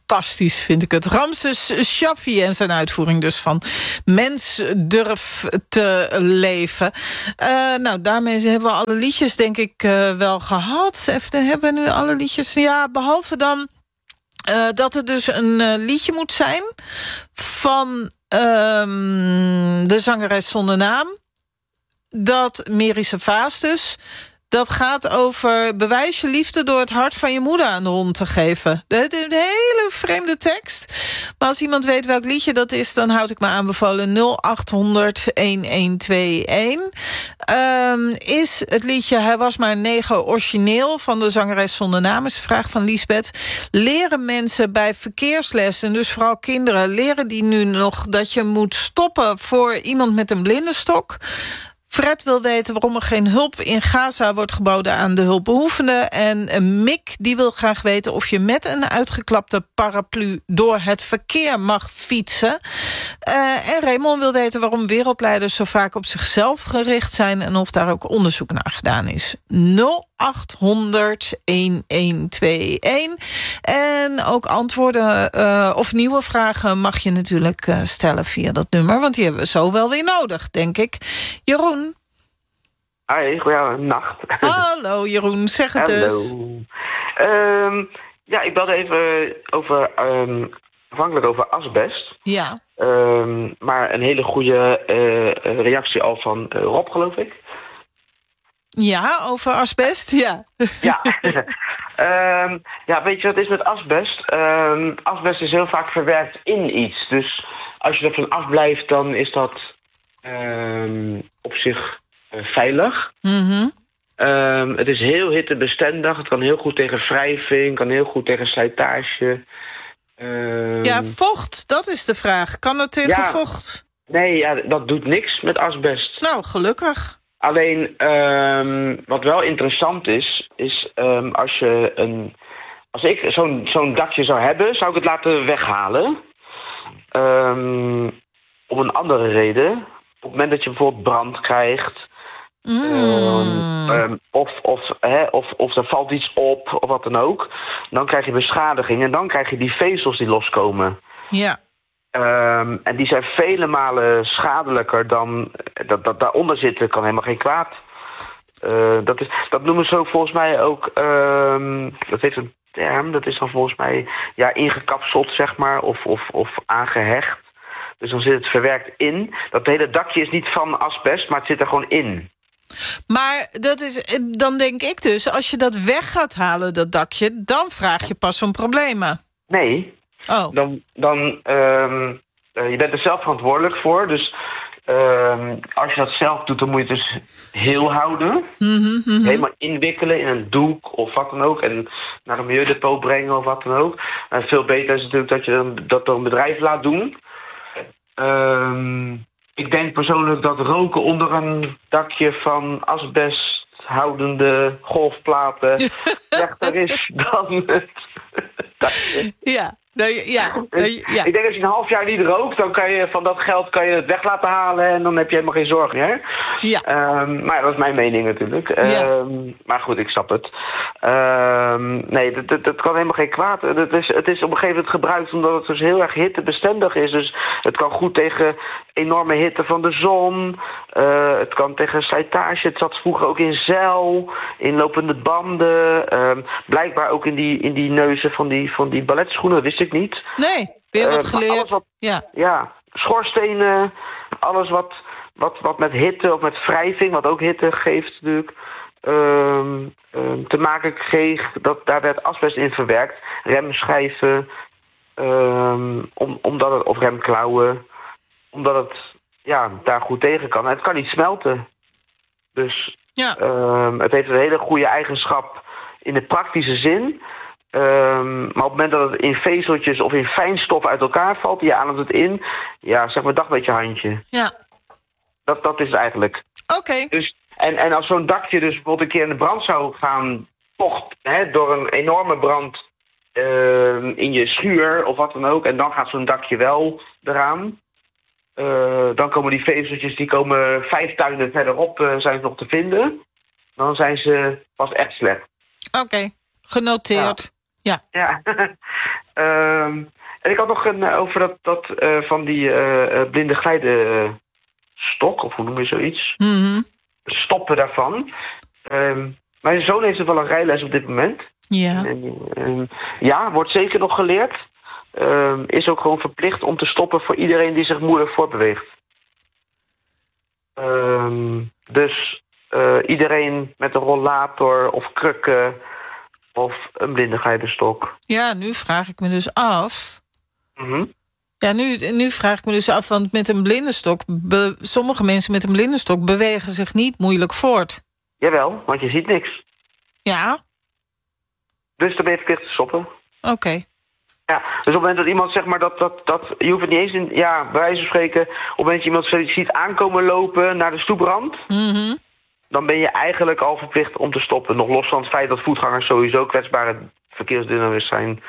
fantastisch, vind ik het. Ramses Shaffi en zijn uitvoering dus van Mens durf te leven. Daarmee hebben we alle liedjes denk ik wel gehad. Even, hebben we nu alle liedjes? Ja, behalve dan dat het dus een liedje moet zijn van de zangeres zonder naam. Dat Merische Vaas dus. Dat gaat over bewijs je liefde door het hart van je moeder aan de hond te geven. Een hele vreemde tekst. Maar als iemand weet welk liedje dat is, dan houd ik me aanbevolen 0800-1121. Is het liedje Hij was maar 9 origineel van de zangeres zonder naam, is de vraag van Liesbeth. Leren mensen bij verkeerslessen, dus vooral kinderen, leren die nu nog dat je moet stoppen voor iemand met een blindenstok? Fred wil weten waarom er geen hulp in Gaza wordt geboden aan de hulpbehoevenden. En Mick die wil graag weten of je met een uitgeklapte paraplu door het verkeer mag fietsen. En Raymond wil weten waarom wereldleiders zo vaak op zichzelf gericht zijn en of daar ook onderzoek naar gedaan is. 0800-1121. En ook antwoorden of nieuwe vragen mag je natuurlijk stellen via dat nummer, want die hebben we zo wel weer nodig, denk ik. Jeroen? Hi, goeienacht. Hallo Jeroen, zeg het eens. Ik belde even over, afhankelijk over asbest. Ja. Maar een hele goede reactie al van Rob, geloof ik. Ja, over asbest, ja. Ja. Weet je wat het is met asbest? Asbest is heel vaak verwerkt in iets. Dus als je ervan afblijft, dan is dat op zich veilig. Mm-hmm. Het is heel hittebestendig. Het kan heel goed tegen wrijving, kan heel goed tegen slijtage. Vocht, dat is de vraag. Kan het tegen vocht? Nee, dat doet niks met asbest. Nou, gelukkig. Alleen, wat wel interessant is als ik zo'n dakje zou hebben, zou ik het laten weghalen. Om een andere reden. Op het moment dat je bijvoorbeeld brand krijgt, of er valt iets op, of wat dan ook, dan krijg je beschadiging en dan krijg je die vezels die loskomen. Ja. En die zijn vele malen schadelijker dan dat daaronder zitten, kan helemaal geen kwaad. Dat noemen ze ook volgens mij ook, dat heeft een term, dat is dan volgens mij ingekapseld, zeg maar, of aangehecht. Dus dan zit het verwerkt in. Dat hele dakje is niet van asbest, maar het zit er gewoon in. Maar dan denk ik dus, als je dat weg gaat halen, dat dakje, dan vraag je pas om problemen. Nee. Oh. Je bent er zelf verantwoordelijk voor. Dus als je dat zelf doet, dan moet je het dus heel houden. Mm-hmm. Helemaal inwikkelen in een doek of wat dan ook. En naar een milieudepot brengen of wat dan ook. En veel beter is natuurlijk dat je dat door een bedrijf laat doen. Ik denk persoonlijk dat roken onder een dakje van asbesthoudende golfplaten slechter is dan het dakje. Ja. Ik denk als je een half jaar niet rookt, dan kan je van dat geld het weg laten halen en dan heb je helemaal geen zorgen meer. Ja. Maar dat is mijn mening natuurlijk. Maar goed, ik snap het. Dat kan helemaal geen kwaad. Het is op een gegeven moment gebruikt omdat het dus heel erg hittebestendig is. Dus het kan goed tegen enorme hitte van de zon. Het kan tegen slijtage. Het zat vroeger ook in zeil, in lopende banden. Blijkbaar ook in die neuzen van die balletschoenen, dat wist ik niet. Nee, weer wat geleerd. Schoorstenen, alles wat met hitte of met wrijving, wat ook hitte geeft natuurlijk, te maken kreeg, daar werd asbest in verwerkt. Remschijven, of remklauwen, omdat het daar goed tegen kan. En het kan niet smelten. Dus het heeft een hele goede eigenschap in de praktische zin. Maar op het moment dat het in vezeltjes of in fijnstof uit elkaar valt, je ademt het in, zeg maar dag met je handje. Ja. Dat is het eigenlijk. Oké. Dus, en als zo'n dakje dus bijvoorbeeld een keer in de brand zou gaan, door een enorme brand in je schuur of wat dan ook, en dan gaat zo'n dakje wel eraan, dan komen die vezeltjes, die komen 5 tuinen verderop, zijn ze nog te vinden. Dan zijn ze pas echt slecht. Oké. Genoteerd. Ja. Ja. En ik had nog over dat van die blinde glijdstok, of hoe noem je zoiets? Mm-hmm. Stoppen daarvan. Mijn zoon heeft er wel een rijles op dit moment. Ja. Ja, wordt zeker nog geleerd. Is ook gewoon verplicht om te stoppen voor iedereen die zich moeilijk voortbeweegt. Dus iedereen met een rollator of krukken of een blinde glijderstok. Ja, nu vraag ik me dus af. Mm-hmm. Ja, nu vraag ik me dus af, want met een blindenstok... sommige mensen met een blindenstok bewegen zich niet moeilijk voort. Jawel, want je ziet niks. Ja? Dus dan ben je verplicht te stoppen. Oké. Ja, dus op het moment dat iemand zeg maar dat je hoeft het niet eens in, ja, bij wijze van spreken, op het moment dat je iemand ziet aankomen lopen naar de stoeprand, Mm-hmm. dan ben je eigenlijk al verplicht om te stoppen. Nog los van het feit dat voetgangers sowieso kwetsbare verkeersdeelnemers zijn.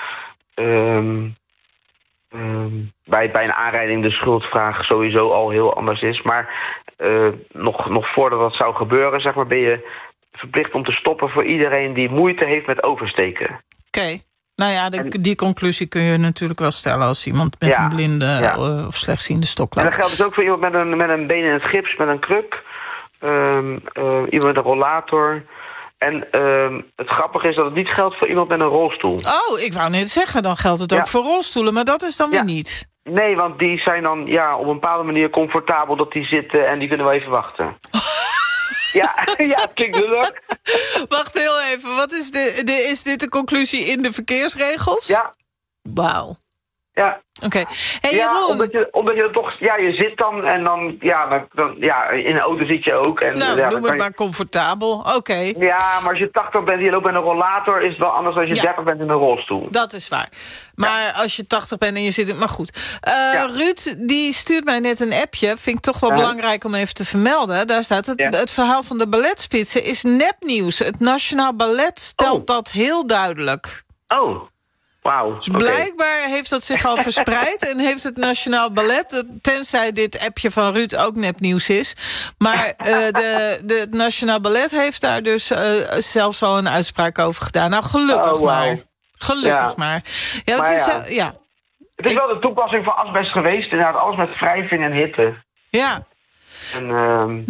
Bij een aanrijding de schuldvraag sowieso al heel anders is. Maar nog voordat dat zou gebeuren, zeg maar, ben je verplicht om te stoppen voor iedereen die moeite heeft met oversteken. Oké. Nou ja, die conclusie kun je natuurlijk wel stellen als iemand met een blinde of slechtziende stok loopt. En dat geldt dus ook voor iemand met een been in het gips, met een kruk, iemand met een rollator. En het grappige is dat het niet geldt voor iemand met een rolstoel. Oh, ik wou net zeggen, dan geldt het ook voor rolstoelen, maar dat is dan weer niet. Nee, want die zijn dan op een bepaalde manier comfortabel dat die zitten en die kunnen wel even wachten. Ja, het klinkt dus ook. Wacht heel even, wat is is dit de conclusie in de verkeersregels? Ja. Wauw. Ja. Oké. Hey, Jeroen. Omdat je toch, je zit dan en dan, in een auto zit je ook. En, noem het maar comfortabel. Oké. Ja, maar als je 80 bent en je loopt met een rollator, is het wel anders dan als je 30 bent in een rolstoel. Dat is waar. Maar als je 80 bent en je zit... Maar goed. Ruud, die stuurt mij net een appje. Vind ik toch wel belangrijk om even te vermelden. Daar staat het verhaal van de balletspitsen is nepnieuws. Het Nationaal Ballet stelt dat heel duidelijk. Oh. Wow, dus blijkbaar heeft dat zich al verspreid en heeft het Nationaal Ballet, tenzij dit appje van Ruud ook nepnieuws is, maar het Nationaal Ballet heeft daar dus zelfs al een uitspraak over gedaan. Nou, gelukkig maar. Gelukkig maar. Ja, maar het is wel de toepassing van asbest geweest, inderdaad, alles met wrijving en hitte. Ja. En,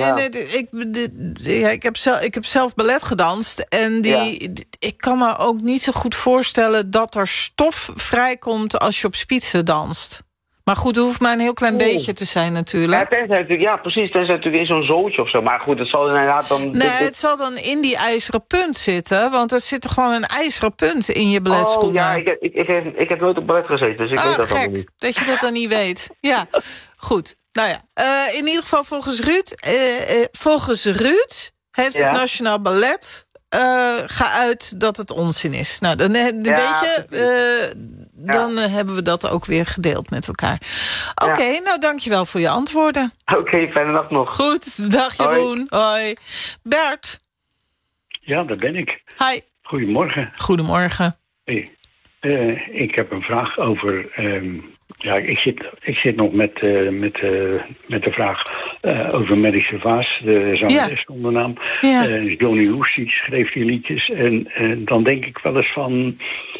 ik heb zelf ballet gedanst. En ik kan me ook niet zo goed voorstellen dat er stof vrijkomt als je op spitsen danst. Maar goed, het hoeft maar een heel klein beetje te zijn natuurlijk. Precies. Tenzij natuurlijk in zo'n zooltje of zo. Maar goed, het zal inderdaad dan... Nee, het zal dan in die ijzeren punt zitten. Want er zit gewoon een ijzeren punt in je balletschoenen. Oh ja, ik heb nooit op ballet gezeten. Dus ik weet dat gek, dan niet. Dat je dat dan niet weet. Ja, goed. Nou ja, in ieder geval volgens Ruud heeft het Nationaal Ballet geuit dat het onzin is. Nou, dan weet je, dan hebben we dat ook weer gedeeld met elkaar. Oké, nou dankjewel voor je antwoorden. Oké, fijne nacht nog. Goed, dag Jeroen. Hoi. Bert. Ja, daar ben ik. Hi. Goedemorgen. Goedemorgen. Hey. Ik heb een vraag over... ik zit nog met de vraag over Mary Servaas, de zangeres onder naam. Ja. Johnny Hoes, die schreef die liedjes. En dan denk ik wel eens van...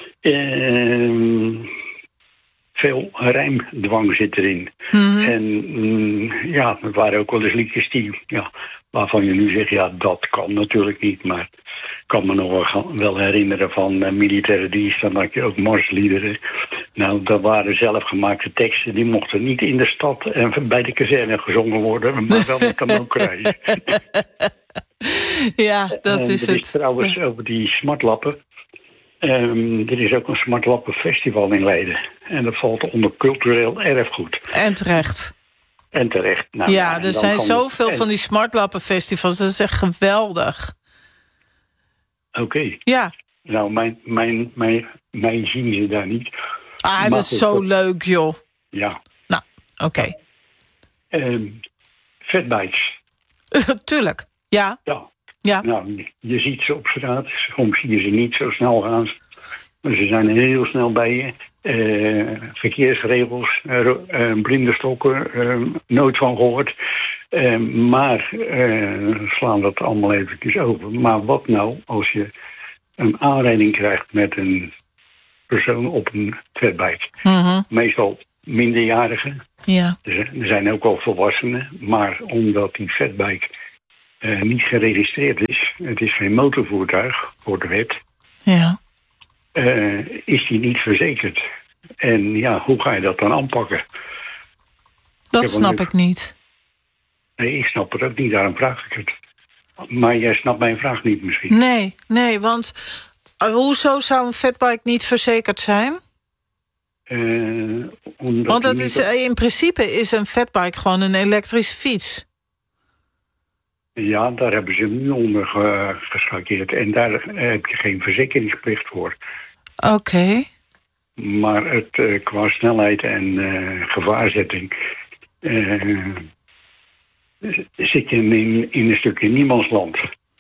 veel rijmdwang zit erin. Mm-hmm. En er waren ook wel eens liedjes waarvan je nu zegt, dat kan natuurlijk niet, maar ik kan me nog wel herinneren van militaire dienst, dan had je ook marsliederen. Nou, dat waren zelfgemaakte teksten, die mochten niet in de stad en bij de kazerne gezongen worden, maar wel met de mokerij. Ja, dat is het. Er is trouwens over die smartlappen. Er is ook een smartlappenfestival in Leiden. En dat valt onder cultureel erfgoed. En terecht. Nou, er zijn zoveel van die smartlappenfestivals. Dat is echt geweldig. Oké. Ja. Nou, mijn zien ze daar niet. Dat is zo leuk, joh. Ja. Nou, oké. Fatbikes. Tuurlijk, ja. Ja. Nou, je ziet ze op straat. Soms zie je ze niet zo snel gaan. Maar ze zijn heel snel bij je. Verkeersregels, blinde stokken, nooit van gehoord. Maar slaan dat allemaal eventjes over. Maar wat nou als je een aanrijding krijgt met een persoon op een fatbike. Meestal minderjarigen. Ja. Er zijn ook al volwassenen. Maar omdat die fatbike niet geregistreerd is, het is geen motorvoertuig voor de wet, Ja. is die niet verzekerd. En ja, hoe ga je dat dan aanpakken? Dat snap ik niet. Nee, ik snap het ook niet, daarom vraag ik het. Maar jij snapt mijn vraag niet misschien. Nee, want hoezo zou een fatbike niet verzekerd zijn? Want dat is, in principe is een fatbike gewoon een elektrische fiets. Ja, daar hebben ze nu onder geschakeerd. En daar heb je geen verzekeringsplicht voor. Oké. Maar het qua snelheid en gevaarzetting zit je in een stukje niemandsland.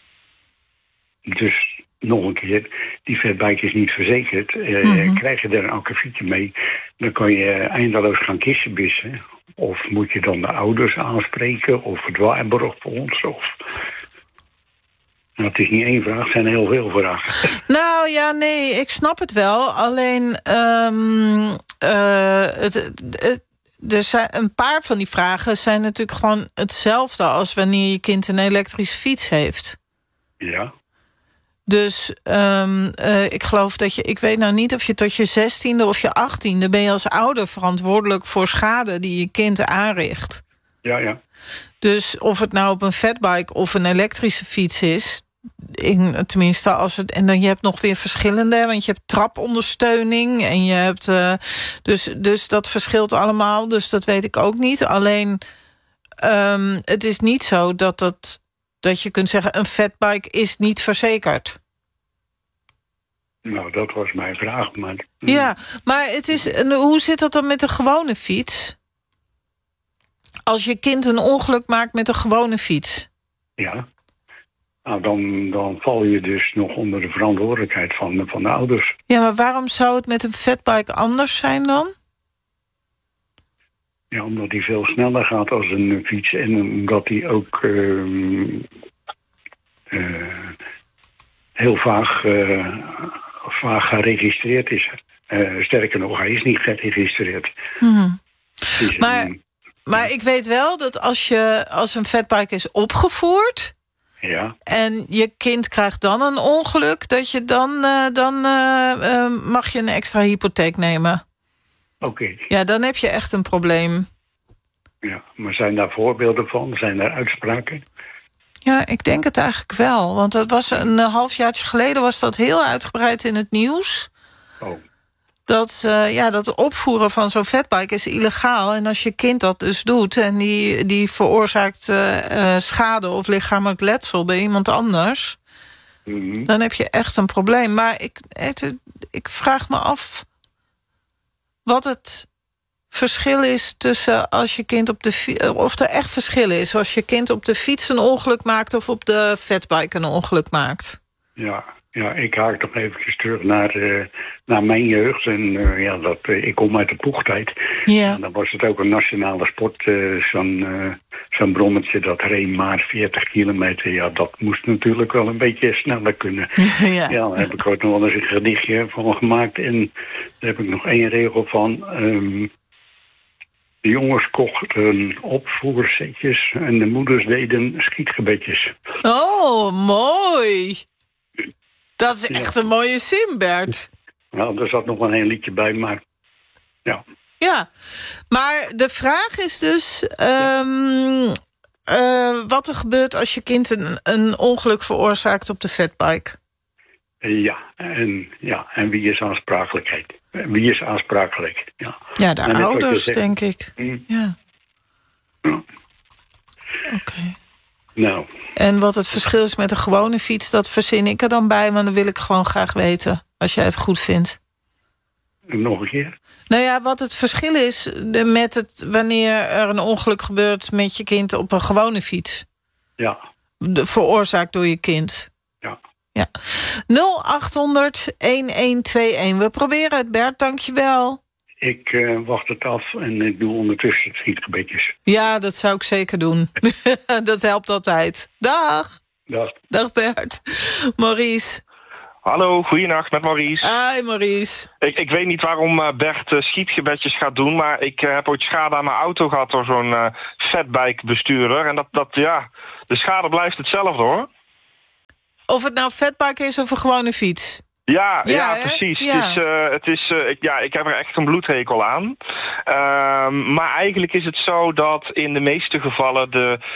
Dus nog een keer, die fatbike is niet verzekerd. Krijg je er een akkefietje mee, dan kan je eindeloos gaan kissenbissen. Of moet je dan de ouders aanspreken, of het waarborgfonds, of... Nou, het is niet één vraag, het zijn heel veel vragen. Nou ja, nee, ik snap het wel. Alleen, er zijn een paar van die vragen zijn natuurlijk gewoon hetzelfde als wanneer je kind een elektrische fiets heeft. Ja. Dus ik geloof dat ik weet nou niet of je tot je 16e of je 18e ben je als ouder verantwoordelijk voor schade die je kind aanricht. Ja. Dus of het nou op een fatbike of een elektrische fiets is, tenminste als het, en dan je hebt nog weer verschillende, want je hebt trapondersteuning en je hebt dus dat verschilt allemaal, dus dat weet ik ook niet. Alleen het is niet zo dat je kunt zeggen een fatbike is niet verzekerd. Nou, dat was mijn vraag. Maar... Ja, maar hoe zit dat dan met een gewone fiets? Als je kind een ongeluk maakt met een gewone fiets. Ja. Nou, dan val je dus nog onder de verantwoordelijkheid van de ouders. Ja, maar waarom zou het met een fatbike anders zijn dan? Ja, omdat die veel sneller gaat als een fiets. En omdat die ook heel vaag geregistreerd is. Sterker nog, hij is niet geregistreerd. Maar ik weet wel dat als een fatbike is opgevoerd... Ja. En je kind krijgt dan een ongeluk, dat je dan mag je een extra hypotheek nemen. Oké. Ja, dan heb je echt een probleem. Ja, maar zijn daar voorbeelden van? Zijn daar uitspraken? Ja, ik denk het eigenlijk wel. Want dat was een halfjaartje geleden was dat heel uitgebreid in het nieuws. Oh. Dat opvoeren van zo'n fatbike is illegaal. En als je kind dat dus doet en die veroorzaakt schade of lichamelijk letsel bij iemand anders... dan heb je echt een probleem. Maar ik vraag me af wat het verschil is tussen als je kind op de of er echt verschil is als je kind op de fiets een ongeluk maakt of op de fatbike een ongeluk maakt. Ja, ik haak nog eventjes terug naar mijn jeugd. En ik kom uit de ploegtijd. Ja. En dan was het ook een nationale sport. Zo'n brommetje dat reed maar 40 kilometer. Ja, dat moest natuurlijk wel een beetje sneller kunnen. Ja, daar heb ik ook nog wel eens een gedichtje van gemaakt. En daar heb ik nog één regel van. De jongens kochten opvoersetjes en de moeders deden schietgebedjes. Oh, mooi. Dat is echt een mooie zin, Bert. Nou, er zat nog wel een liedje bij, maar ja. Ja, maar de vraag is dus wat er gebeurt als je kind een ongeluk veroorzaakt op de fatbike. En wie is aansprakelijkheid? Wie is aansprakelijk? Ja, de ouders, denk ik. Ja. Oké. Nou. En wat het verschil is met een gewone fiets, dat verzin ik er dan bij, maar dan wil ik gewoon graag weten, als jij het goed vindt. Nog een keer? Nou ja, wat het verschil is met wanneer er een ongeluk gebeurt met je kind op een gewone fiets. Ja. Veroorzaakt door je kind. Ja. 0800-1121. We proberen het, Bert, dankjewel. Ik wacht het af en ik doe ondertussen het schietgebedjes. Ja, dat zou ik zeker doen. Dat helpt altijd. Dag. Dag. Dag Bert. Maurice. Hallo, goeienacht met Maurice. Hi Maurice. Ik weet niet waarom Bert schietgebedjes gaat doen, maar ik heb ooit schade aan mijn auto gehad door zo'n fatbike bestuurder. En de schade blijft hetzelfde hoor. Of het nou fatbike is of een gewone fiets? Ja, precies. Ja. Ik heb er echt een bloedhekel aan. Maar eigenlijk is het zo dat in de meeste gevallen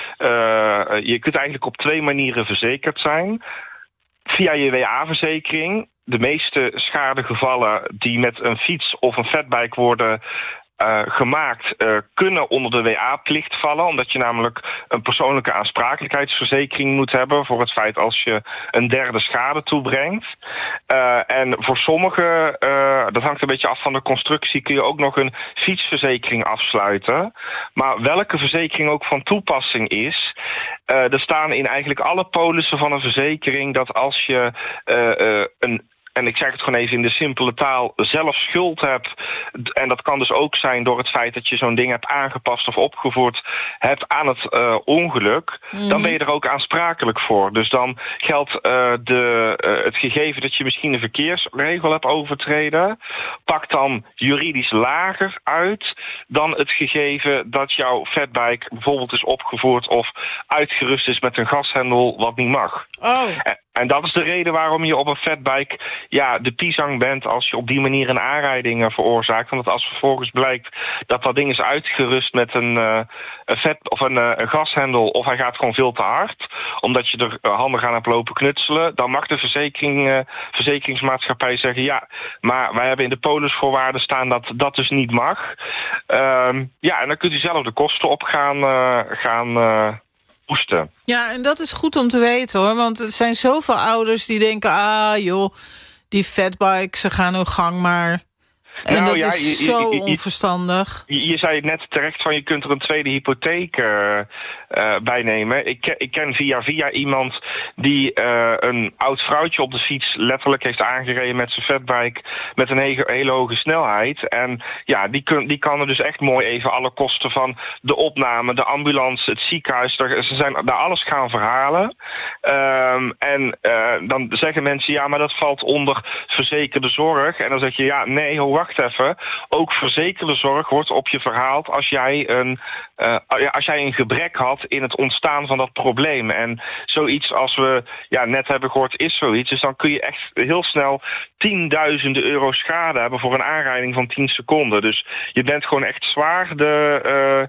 je kunt eigenlijk op 2 manieren verzekerd zijn. Via je WA-verzekering. De meeste schadegevallen die met een fiets of een fatbike worden gemaakt, kunnen onder de WA-plicht vallen. Omdat je namelijk een persoonlijke aansprakelijkheidsverzekering moet hebben voor het feit als je een derde schade toebrengt. En voor sommigen, dat hangt een beetje af van de constructie, kun je ook nog een fietsverzekering afsluiten. Maar welke verzekering ook van toepassing is, er staan in eigenlijk alle polissen van een verzekering dat als je en ik zeg het gewoon even in de simpele taal, zelf schuld hebt. En dat kan dus ook zijn door het feit dat je zo'n ding hebt aangepast of opgevoerd hebt aan het ongeluk. Dan ben je er ook aansprakelijk voor. Dus dan geldt het gegeven dat je misschien een verkeersregel hebt overtreden, pakt dan juridisch lager uit dan het gegeven dat jouw fatbike bijvoorbeeld is opgevoerd of uitgerust is met een gashendel wat niet mag. Oh. En dat is de reden waarom je op een fatbike de pisang bent als je op die manier een aanrijding veroorzaakt. Omdat als vervolgens blijkt dat ding is uitgerust met een gashendel of hij gaat gewoon veel te hard, omdat je er handig aan hebt lopen knutselen, dan mag de verzekeringsmaatschappij zeggen maar wij hebben in de polisvoorwaarden staan dat dat dus niet mag. En dan kunt u zelf de kosten op gaan poesten. Ja, en dat is goed om te weten hoor. Want er zijn zoveel ouders die denken, die fatbike, ze gaan hun gang maar. En dat is zo onverstandig. Je zei het net terecht van je kunt er een tweede hypotheek bij nemen. Ik ken via iemand die een oud vrouwtje op de fiets letterlijk heeft aangereden met zijn fatbike met een hele hoge snelheid. En die kan er dus echt mooi even alle kosten van de opname, de ambulance, het ziekenhuis, ze zijn daar alles gaan verhalen. En dan zeggen mensen, maar dat valt onder verzekerde zorg. En dan zeg je, nee, wacht even. Ook verzekerde zorg wordt op je verhaald als jij een gebrek had in het ontstaan van dat probleem. En zoiets als we net hebben gehoord is zoiets. Dus dan kun je echt heel snel tienduizenden euro schade hebben voor een aanrijding van 10 seconden. Dus je bent gewoon echt zwaar de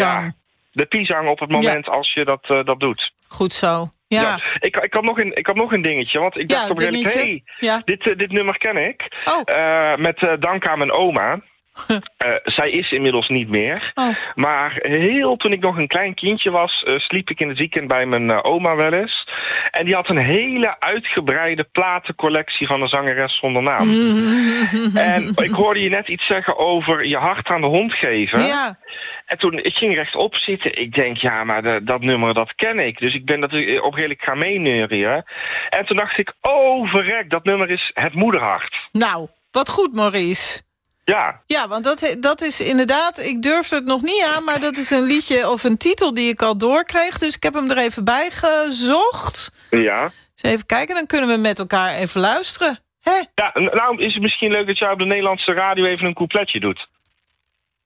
pisang op het moment als je dat doet. Goed zo. Ja. Ik had nog een dingetje, want ik dacht op een gegeven moment, dit nummer ken ik. Oh. Met dank aan mijn oma. Zij is inmiddels niet meer. Oh. Maar toen ik nog een klein kindje was, sliep ik in het weekend bij mijn oma wel eens. En die had een hele uitgebreide platencollectie van een zangeres zonder naam. En ik hoorde je net iets zeggen over je hart aan de hond geven. Ja. En toen ik ging rechtop zitten, ik denk, maar dat nummer, dat ken ik. Dus ik ben dat op redelijk gaan meeneurien. En toen dacht ik, verrek, dat nummer is Het Moederhart. Nou, wat goed, Maurice. Ja, want dat is inderdaad, ik durfde het nog niet aan, maar dat is een liedje of een titel die ik al doorkreeg. Dus ik heb hem er even bij gezocht. Ja. Dus even kijken, dan kunnen we met elkaar even luisteren. Hè? Ja, nou is het misschien leuk dat jij op de Nederlandse radio even een coupletje doet.